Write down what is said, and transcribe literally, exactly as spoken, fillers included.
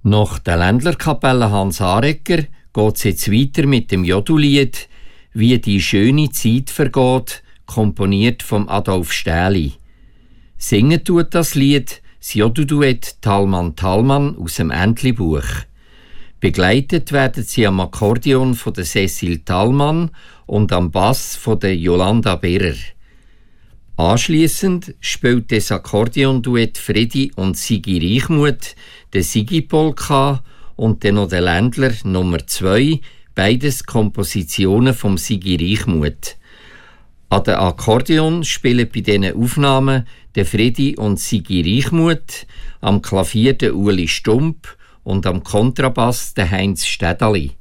Nach der Ländlerkapelle Hans Aregger geht es jetzt weiter mit dem Jodu-Lied «Wie die schöne Zeit vergeht», komponiert von Adolf Stähli. Singen tut das Lied das Jodu-Duett Thalmann Thalmann aus dem Entli-Buch. Begleitet werden sie am Akkordeon von der Cecil Thalmann und am Bass von der Jolanda Berrer. Anschliessend spielt das Akkordeonduett Fredi und Sigi Reichmuth der Sigi-Polka und dann noch der Ländler Nummer zwei, beides Kompositionen vom Sigi Reichmuth. An der Akkordeon spielen bei diesen Aufnahmen der Fredi und Sigi Reichmuth, am Klavier der Uli Stump und am Kontrabass der Heinz Städeli.